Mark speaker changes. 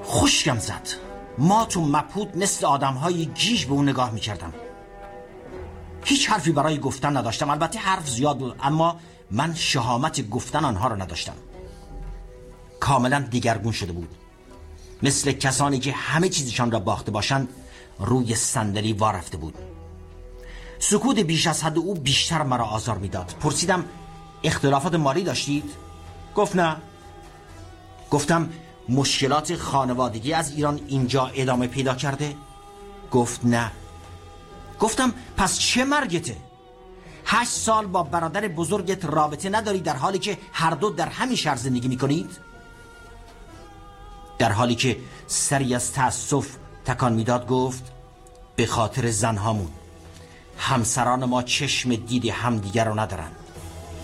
Speaker 1: خشکم زد. ما تو مبهوت مثل آدم‌های گیج به اون نگاه می‌کردم. هیچ حرفی برای گفتن نداشتم. البته حرف زیاد بود، اما من شهامت گفتن آنها را نداشتم. کاملا دیگرگون شده بود. مثل کسانی که همه چیزشان را باخته باشند روی صندلی وا رفته بود. سکوت بیش از حد او بیشتر مرا آزار میداد. پرسیدم اختلافات مالی داشتید؟ گفت نه. گفتم مشکلات خانوادگی از ایران اینجا ادامه پیدا کرده؟ گفت نه. گفتم پس چه مرگته؟ 8 سال با برادر بزرگت رابطه نداری در حالی که هر دو در همین شهر زندگی میکنید؟ در حالی که سری از تأسف تکان میداد گفت به خاطر زنهامون. همسران ما چشم دید همدیگر رو ندارن.